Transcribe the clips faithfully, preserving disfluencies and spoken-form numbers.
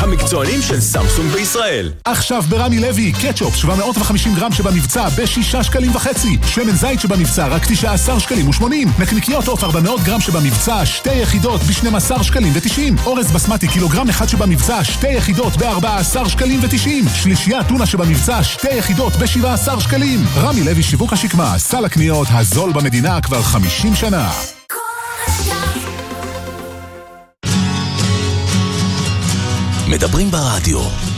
המקצוענים של סמסונג בישראל. עכשיו ברמי לוי, קטשופ שבע מאות וחמישים גרם שבמבצע בשישה שקלים וחצי. שמן זית שבמבצע רק תשעה עשר שקלים ושמונים. נקניקיות עוף ארבע מאות גרם שבמבצע שתי יחידות ב-שנים עשר שקלים ותשעים. אורז בסמטי קילוגרם אחד שבמבצע שתי יחידות ב-ארבעה עשר שקלים ותשעים. שלישייה טונה שבמבצע שתי יחידות ב-שבעה עשר שקלים. רמי לוי שיווק השקמה, סל הקניות הזול במדינה כבר חמישים שנה. מדברים ברדיו.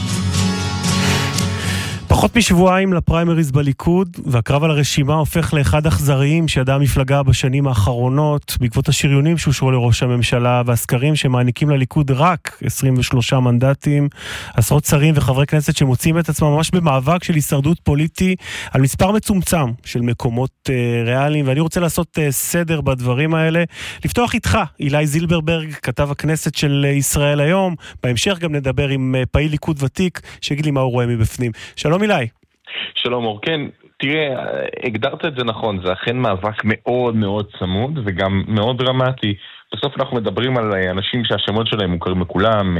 פחות משבועיים לפריימריז בליכוד, והקרב על הרשימה הופך לאחד אכזריים שידעה המפלגה בשנים האחרונות, בעקבות השריונים שאושרו לראש הממשלה, והסקרים שמעניקים לליכוד רק עשרים ושלושה מנדטים, עשרות שרים וחברי כנסת שמוצאים את עצמם ממש במאבק של הישרדות פוליטי, על מספר מצומצם של מקומות uh, ריאליים, ואני רוצה לעשות uh, סדר בדברים האלה. לפתוח איתך, אילי זילברברג, כתב הכנסת של uh, ישראל היום, בהמשך גם נדבר עם uh, פעיל ליכוד ותיק, שיגיד לי מה הוא רואה מבפנים. שלום אילי. שלום אור, כן, תראה, הגדרת את זה נכון, זה אכן מאבק מאוד מאוד צמוד וגם מאוד דרמטי. בסוף אנחנו מדברים על אנשים שהשמות שלהם מוכרים מכולם,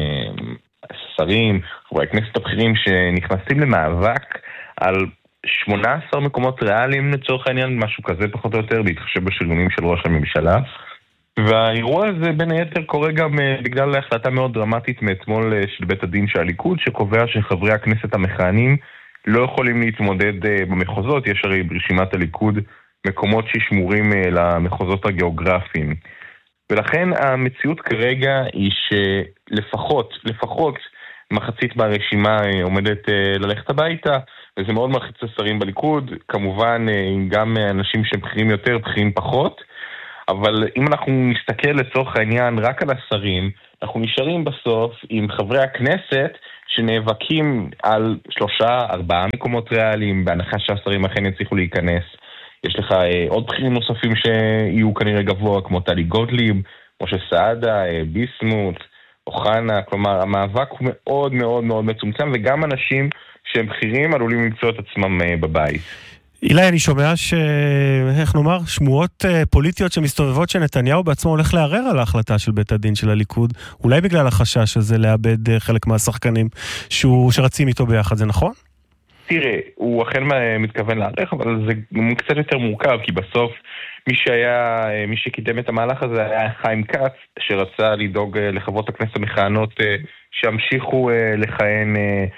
שרים, חברי הכנסת הבכירים שנכנסים למאבק על שמונה עשר מקומות ריאליים לצורך העניין, משהו כזה פחות או יותר, בהתחשב בשריונים של ראש הממשלה. והאירוע הזה בין היתר קורה גם בגלל ההחלטה מאוד דרמטית מאתמול של בית הדין של הליכוד, שקובע שחברי הכנסת המכהנים לא יכולים להתמודד במחוזות. יש הרי ברשימת הליכוד מקומות ששמורים למחוזות הגיאוגרפיים. ולכן המציאות כרגע היא שלפחות, לפחות מחצית מהרשימה עומדת ללכת הביתה, וזה מאוד מלחיץ לשרים בליכוד, כמובן גם אנשים שהם בכירים יותר, בכירים פחות, אבל אם אנחנו נסתכל לצורך העניין רק על השרים, אנחנו נשארים בסוף עם חברי הכנסת שנאבקים על שלושה, ארבעה מקומות ריאליים, בהנחה שהשרים אכן יצליחו להיכנס. יש לך אה, עוד בכירים נוספים שיהיו כנראה גבוה, כמו טלי גוטליב, משה סעדה, אה, ביסמוט, אוחנה, כלומר המאבק הוא מאוד מאוד מאוד מצומצם, וגם אנשים שהם בכירים עלולים למצוא את עצמם אה, בבית. אילי, אני שומע ש... איך נאמר? שמועות פוליטיות שמסתובבות שנתניהו בעצמו הולך לערער על ההחלטה של בית הדין של הליכוד, אולי בגלל החשש הזה לאבד חלק מהשחקנים שהוא... שרצים איתו ביחד, זה נכון? תראה, הוא אכן מתכוון לערער, אבל זה קצת יותר מורכב, כי בסוף מי שהיה, מי שקידם את המהלך הזה היה חיים כץ, שרצה לדאוג לחברות הכנסת המכהנות שהמשיכו לכהן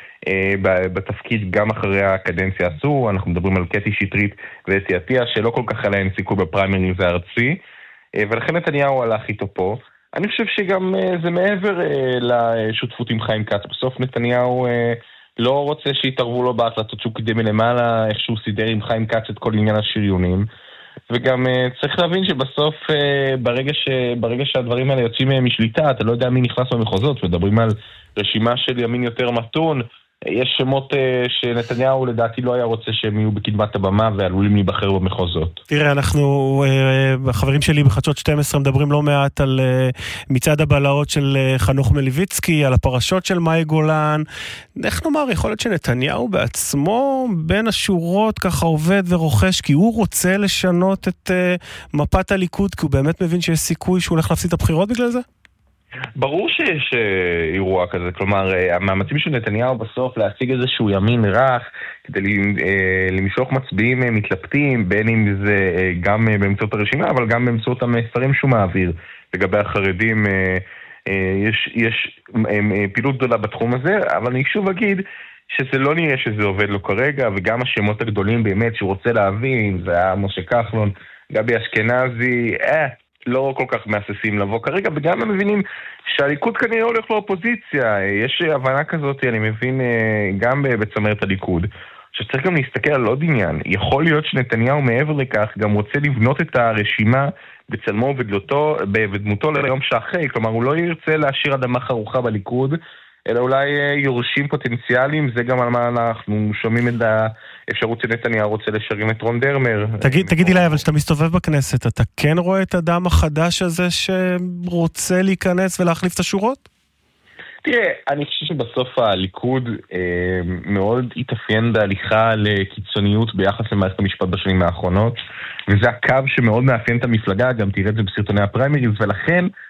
בתפקיד גם אחרי הקדנציה הזו. אנחנו מדברים על קטי שטרית ואתי עטיה, שלא כל כך עליהם סיכוי בפריימריז הארצי, ולכן נתניהו הלך איתו פה. אני חושב שגם זה מעבר לשותפות עם חיים כץ. בסוף נתניהו לא רוצה שיתערבו לו בהחלטות שהוא קידם מלמעלה, איך שהוא סידר עם חיים כץ את כל עניין השריונים. וגם uh, צריך להבין שבסוף uh, ברגע, ש... ברגע שהדברים האלה יוצאים משליטה, אתה לא יודע מי נכנס במחוזות, מדברים על רשימה של ימין יותר מתון, יש שמות uh, שנתניהו לדעתי לא היה רוצה שהם יהיו בקדמת הבמה ועלולים להיבחר במחוזות. תראה, אנחנו, uh, החברים שלי בחדשות שתים עשרה מדברים לא מעט על uh, מצעד הבלהות של uh, חנוך מלביצקי, על הפרשות של מאי גולן. איך נאמר, יכול להיות שנתניהו בעצמו בין השורות ככה עובד ורוכש, כי הוא רוצה לשנות את uh, מפת הליכוד, כי הוא באמת מבין שיש סיכוי שהוא הולך להפסיד את הבחירות בגלל זה? ברור שיש אירוע כזה, כלומר, המאמצים של נתניהו בסוף להשיג איזשהו ימין רך, כדי למשוך מצביעים מתלבטים, בין אם זה גם באמצעות הרשימה, אבל גם באמצעות המסרים שהוא מעביר. לגבי החרדים, יש, יש פעילות גדולה בתחום הזה, אבל אני שוב אגיד שזה לא נראה שזה עובד לו כרגע, וגם השמות הגדולים באמת שהוא רוצה להבין, זה היה משה כחלון, גבי אשכנזי, אה, לא כל כך מאססים לבוא כרגע, וגם הם מבינים שהליכוד כנראה הולך לאופוזיציה. יש הבנה כזאת, אני מבין, גם בצמרת הליכוד, שצריך גם להסתכל על עוד עניין. יכול להיות שנתניהו מעבר לכך גם רוצה לבנות את הרשימה בצלמו ובדמותו, בדמותו ליום שאחרי. כלומר, הוא לא ירצה להשאיר אדמה חרוכה בליכוד, אלא אולי יורשים פוטנציאליים. זה גם על מה אנחנו שומעים את האפשרות שנתניהו רוצה לשרים את רון דרמר. תגיד, תגידי לי, אבל שאתה מסתובב בכנסת, אתה כן רואה את האדם החדש הזה שרוצה להיכנס ולהחליף את השורות? תראה, אני חושב שבסוף הליכוד אה, מאוד התאפיין בהליכה לקיצוניות ביחס למערכת המשפט בשנים האחרונות, וזה הקו שמאוד מאפיין את המפלגה, גם תראה את זה בסרטוני הפריימריז, ולכן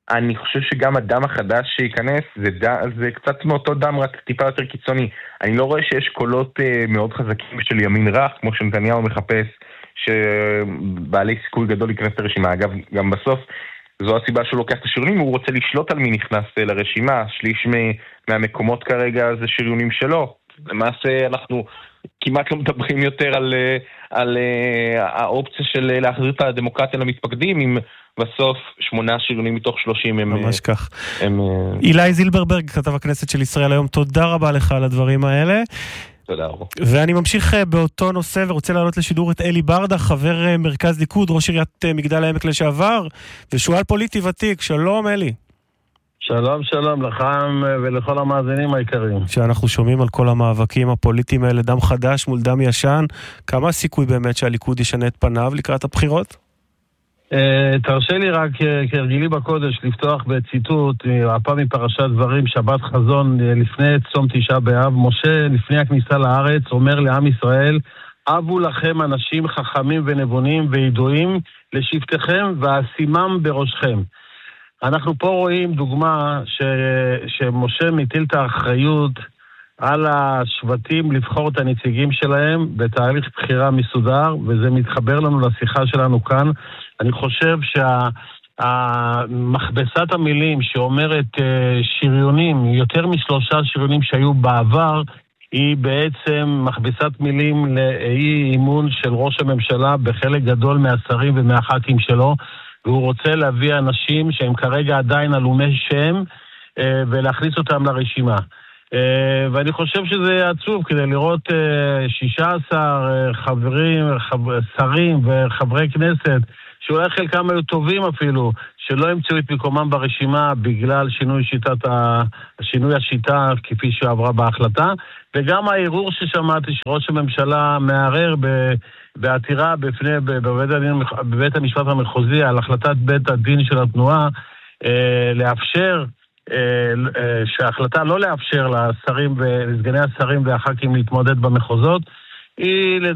אני חושב שגם הדם החדש שייכנס, זה, ד... זה קצת מאותו דם רק טיפה יותר קיצוני. אני לא רואה שיש קולות אה, מאוד חזקים של ימין רך, כמו שנתניהו מחפש, שבעלי סיכוי גדול להיכנס לרשימה. אגב, גם בסוף, זו הסיבה שהוא לוקח את השריונים, הוא רוצה לשלוט על מי נכנס לרשימה. שליש מהמקומות כרגע זה שריונים שלו. למעשה אנחנו כמעט לא מדברים יותר על, על האופציה של להחזיר את הדמוקרטיה למתפקדים, עם בסוף שמונה שריונים מתוך שלושים הם... ממש כך. הם... אילי זילברברג, כתב הכנסת של ישראל היום, תודה רבה לך על הדברים האלה. תודה רבה. ואני ממשיך באותו נושא ורוצה לעלות לשידור את אלי ברדה, חבר מרכז ליכוד, ראש עיריית מגדל העמק לשעבר, ושואל פוליטי ותיק. שלום אלי. שלום שלום לכם ולכל המאזינים העיקריים. שאנחנו שומעים על כל המאבקים הפוליטיים האלה, דם חדש מול דם ישן, כמה סיכוי באמת שהליכוד ישנה את פניו לקראת הבחירות? תרשה לי רק כרגילי בקודש לפתוח בציטוט, הפעם מפרשת דברים, שבת חזון לפני צום תשעה באב. משה לפני הכניסה לארץ אומר לעם ישראל, אבו לכם אנשים חכמים ונבונים וידועים לשבטכם ואשימם בראשכם. אנחנו פה רואים דוגמה ש... שמשה מטיל את האחריות על השבטים לבחור את הנציגים שלהם בתהליך בחירה מסודר, וזה מתחבר לנו לשיחה שלנו כאן. אני חושב שהמכבסת המילים שאומרת שריונים, יותר משלושה שריונים שהיו בעבר, היא בעצם מכבסת מילים לאי אימון של ראש הממשלה בחלק גדול מהשרים ומהח"כים שלו, והוא רוצה להביא אנשים שהם כרגע עדיין עלומי שם ולהכניס אותם לרשימה. ואני חושב שזה עצוב כדי לראות שישה עשר חברים, שרים וחברי כנסת שאולי חלקם היו טובים אפילו, שלא ימצאו את מקומם ברשימה בגלל שינוי שיטת ה... שינוי השיטה כפי שעברה בהחלטה, וגם הערעור ששמעתי שראש הממשלה מערער ב... בעתירה בפני, בבית, הדין, בבית המשפט המחוזי על החלטת בית הדין של התנועה אה, לאפשר, אה, אה, שההחלטה לא לאפשר לשרים ולסגני השרים והח"כים להתמודד במחוזות, היא